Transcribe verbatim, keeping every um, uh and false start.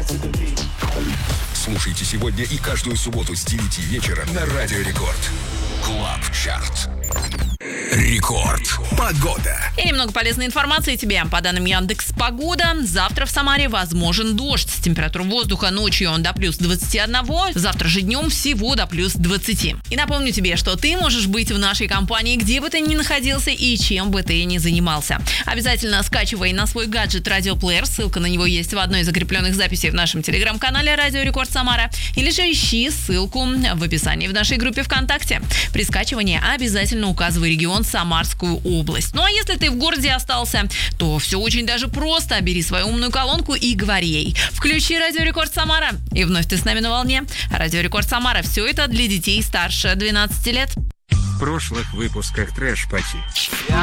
Слушайте сегодня и каждую субботу с девяти вечера на Радио Рекорд. Клаб Чарт. Рекорд. Погода. И немного полезной информации тебе. По данным Яндекс.Погода, завтра в Самаре возможен дождь. С температурой воздуха ночью он до плюс двадцати одного, завтра же днем всего до плюс двадцати. И напомню тебе, что ты можешь быть в нашей компании, где бы ты ни находился и чем бы ты ни занимался. Обязательно скачивай на свой гаджет радиоплеер, ссылка на него есть в одной из закрепленных записей в нашем телеграм-канале Радио Рекорд Самара, или же ищи ссылку в описании в нашей группе ВКонтакте. При скачивании обязательно указывай регион Самарскую область. Ну а если ты в городе остался, то все очень даже просто. Бери свою умную колонку и говори ей: включи Радио Рекорд Самара. И вновь ты с нами на волне. Радио Рекорд Самара. Все это для детей старше двенадцати лет. В прошлых выпусках Трэш Пати.